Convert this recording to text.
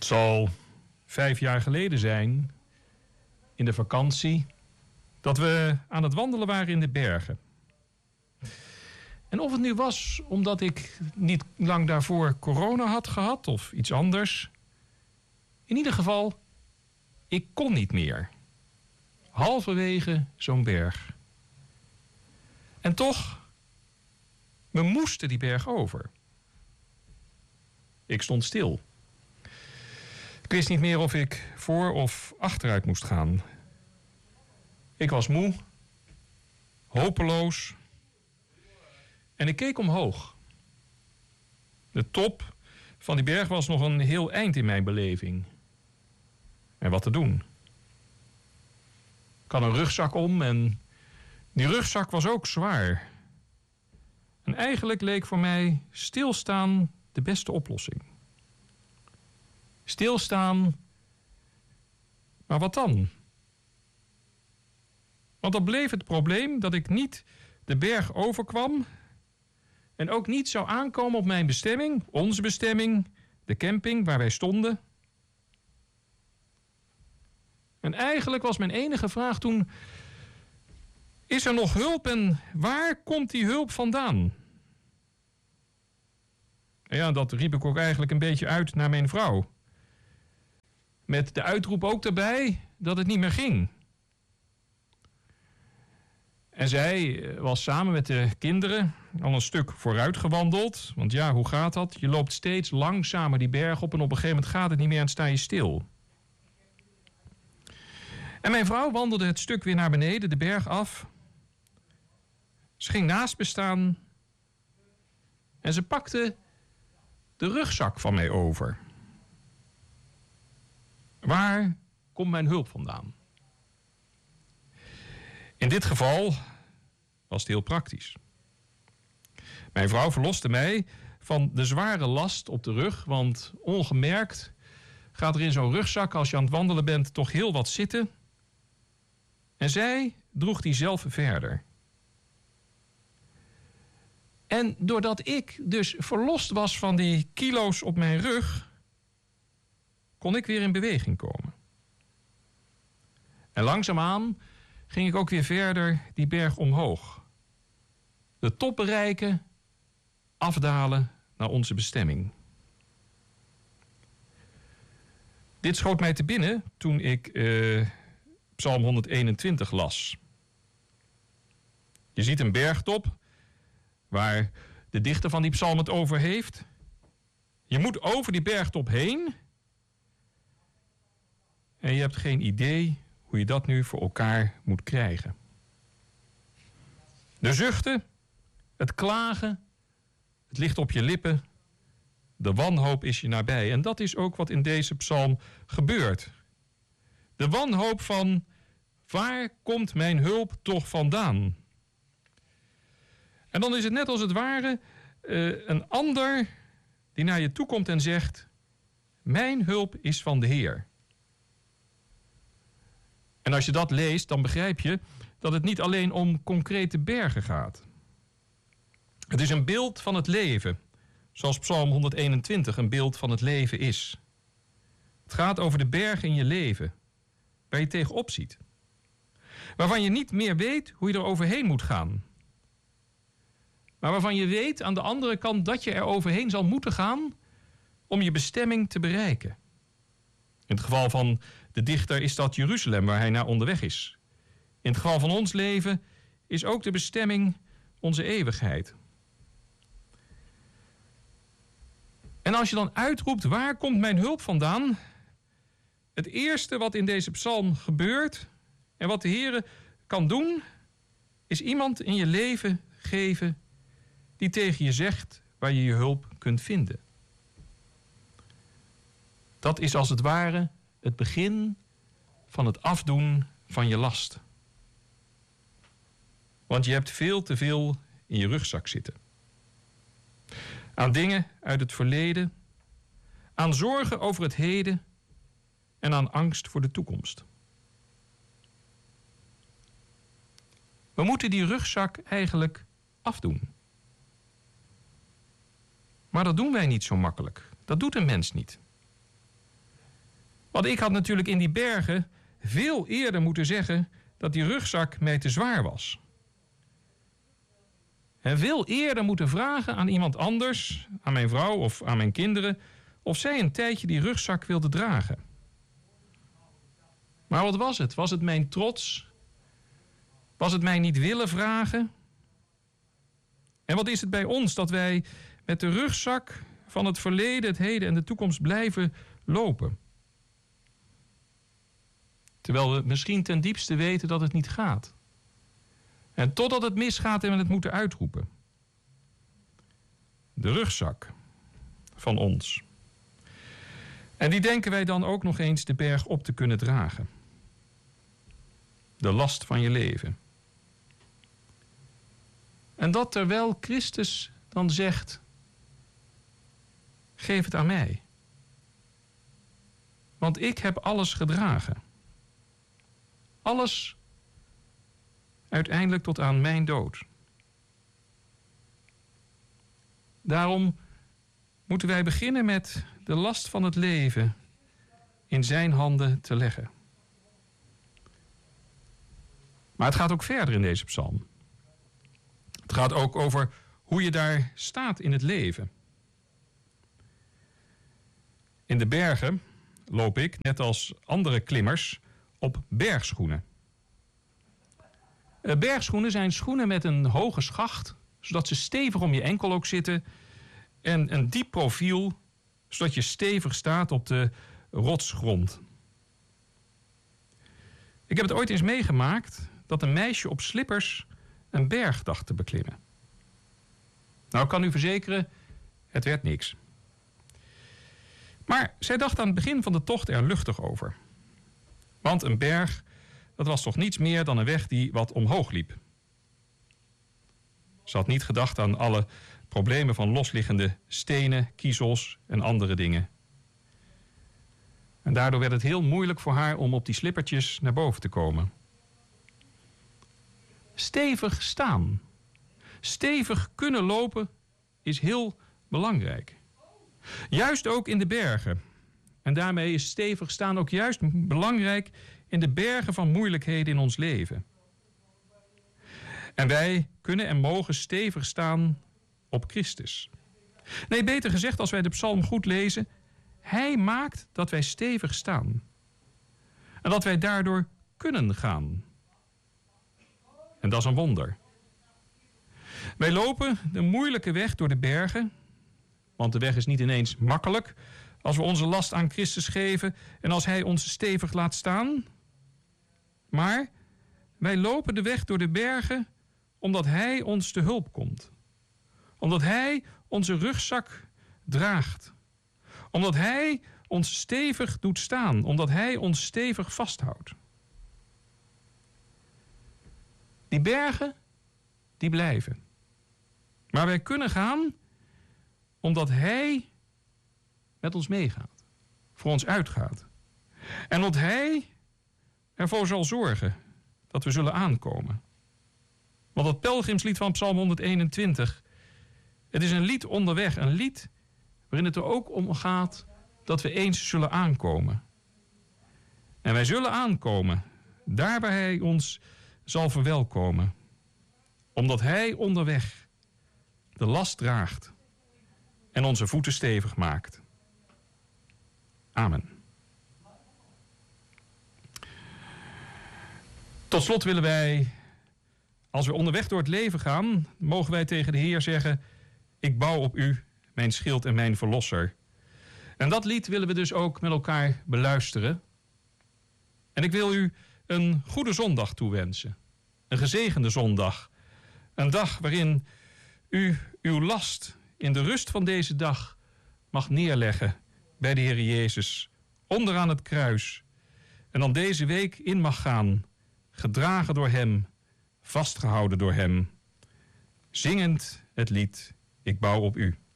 zal 5 jaar geleden zijn, in de vakantie, dat we aan het wandelen waren in de bergen. En of het nu was omdat ik niet lang daarvoor corona had gehad of iets anders. In ieder geval, ik kon niet meer. Halverwege zo'n berg. En toch, we moesten die berg over. Ik stond stil. Ik wist niet meer of ik voor of achteruit moest gaan. Ik was moe, hopeloos. En ik keek omhoog. De top van die berg was nog een heel eind in mijn beleving. En wat te doen? Ik had een rugzak om en die rugzak was ook zwaar. En eigenlijk leek voor mij stilstaan de beste oplossing. Stilstaan, maar wat dan? Want dan bleef het probleem dat ik niet de berg overkwam en ook niet zou aankomen op mijn bestemming, onze bestemming, de camping waar wij stonden. En eigenlijk was mijn enige vraag toen: is er nog hulp en waar komt die hulp vandaan? En ja, dat riep ik ook eigenlijk een beetje uit naar mijn vrouw. Met de uitroep ook erbij dat het niet meer ging. En zij was samen met de kinderen al een stuk vooruit gewandeld. Want ja, hoe gaat dat? Je loopt steeds langzamer die berg op en op een gegeven moment gaat het niet meer en sta je stil. En mijn vrouw wandelde het stuk weer naar beneden, de berg af. Ze ging naast me staan en ze pakte de rugzak van mij over. Waar komt mijn hulp vandaan? In dit geval was het heel praktisch. Mijn vrouw verloste mij van de zware last op de rug, want ongemerkt gaat er in zo'n rugzak als je aan het wandelen bent toch heel wat zitten. En zij droeg die zelf verder. En doordat ik dus verlost was van die kilo's op mijn rug, kon ik weer in beweging komen. En langzaamaan ging ik ook weer verder die berg omhoog. De top bereiken, afdalen naar onze bestemming. Dit schoot mij te binnen toen ik Psalm 121 las. Je ziet een bergtop waar de dichter van die psalm het over heeft. Je moet over die bergtop heen. En je hebt geen idee hoe je dat nu voor elkaar moet krijgen. De zuchten, het klagen, het ligt op je lippen. De wanhoop is je nabij. En dat is ook wat in deze psalm gebeurt. De wanhoop van: waar komt mijn hulp toch vandaan? En dan is het net als het ware een ander die naar je toe komt en zegt: mijn hulp is van de Heer. En als je dat leest, dan begrijp je dat het niet alleen om concrete bergen gaat. Het is een beeld van het leven, zoals Psalm 121 een beeld van het leven is. Het gaat over de bergen in je leven, waar je tegenop ziet. Waarvan je niet meer weet hoe je er overheen moet gaan. Maar waarvan je weet aan de andere kant dat je er overheen zal moeten gaan om je bestemming te bereiken. In het geval van de dichter is dat Jeruzalem, waar hij naar onderweg is. In het geval van ons leven is ook de bestemming onze eeuwigheid. En als je dan uitroept: waar komt mijn hulp vandaan? Het eerste wat in deze psalm gebeurt en wat de Heere kan doen, is iemand in je leven geven die tegen je zegt waar je je hulp kunt vinden. Dat is als het ware het begin van het afdoen van je last. Want je hebt veel te veel in je rugzak zitten. Aan dingen uit het verleden, aan zorgen over het heden en aan angst voor de toekomst. We moeten die rugzak eigenlijk afdoen. Maar dat doen wij niet zo makkelijk. Dat doet een mens niet. Want ik had natuurlijk in die bergen veel eerder moeten zeggen dat die rugzak mij te zwaar was. En veel eerder moeten vragen aan iemand anders, aan mijn vrouw of aan mijn kinderen, of zij een tijdje die rugzak wilde dragen. Maar wat was het? Was het mijn trots? Was het mij niet willen vragen? En wat is het bij ons dat wij met de rugzak van het verleden, het heden en de toekomst blijven lopen? Terwijl we misschien ten diepste weten dat het niet gaat. En totdat het misgaat en we het moeten uitroepen. De rugzak van ons. En die denken wij dan ook nog eens de berg op te kunnen dragen. De last van je leven. En dat terwijl Christus dan zegt: geef het aan mij. Want ik heb alles gedragen. Alles uiteindelijk tot aan mijn dood. Daarom moeten wij beginnen met de last van het leven in zijn handen te leggen. Maar het gaat ook verder in deze psalm. Het gaat ook over hoe je daar staat in het leven. In de bergen loop ik, net als andere klimmers, op bergschoenen. Bergschoenen zijn schoenen met een hoge schacht, zodat ze stevig om je enkel ook zitten, en een diep profiel, zodat je stevig staat op de rotsgrond. Ik heb het ooit eens meegemaakt dat een meisje op slippers een berg dacht te beklimmen. Nou, ik kan u verzekeren, het werd niks. Maar zij dacht aan het begin van de tocht er luchtig over. Want een berg, dat was toch niets meer dan een weg die wat omhoog liep. Ze had niet gedacht aan alle problemen van losliggende stenen, kiezels en andere dingen. En daardoor werd het heel moeilijk voor haar om op die slippertjes naar boven te komen. Stevig staan. Stevig kunnen lopen is heel belangrijk. Juist ook in de bergen. En daarmee is stevig staan ook juist belangrijk in de bergen van moeilijkheden in ons leven. En wij kunnen en mogen stevig staan op Christus. Nee, beter gezegd, als wij de psalm goed lezen, hij maakt dat wij stevig staan. En dat wij daardoor kunnen gaan. En dat is een wonder. Wij lopen de moeilijke weg door de bergen, want de weg is niet ineens makkelijk als we onze last aan Christus geven en als hij ons stevig laat staan. Maar wij lopen de weg door de bergen omdat hij ons te hulp komt. Omdat hij onze rugzak draagt. Omdat hij ons stevig doet staan. Omdat hij ons stevig vasthoudt. Die bergen, die blijven. Maar wij kunnen gaan omdat hij met ons meegaat. Voor ons uitgaat. En omdat hij ervoor zal zorgen dat we zullen aankomen. Want het pelgrimslied van Psalm 121... het is een lied onderweg. Een lied waarin het er ook om gaat dat we eens zullen aankomen. En wij zullen aankomen daar waar hij ons zal verwelkomen. Omdat hij onderweg de last draagt en onze voeten stevig maakt. Amen. Tot slot willen wij, als we onderweg door het leven gaan, mogen wij tegen de Heer zeggen: ik bouw op u, mijn schild en mijn verlosser. En dat lied willen we dus ook met elkaar beluisteren. En ik wil u een goede zondag toewensen. Een gezegende zondag. Een dag waarin u uw last in de rust van deze dag mag neerleggen bij de Heer Jezus, onderaan het kruis. En dan deze week in mag gaan, gedragen door hem, vastgehouden door hem, zingend het lied: ik bouw op u.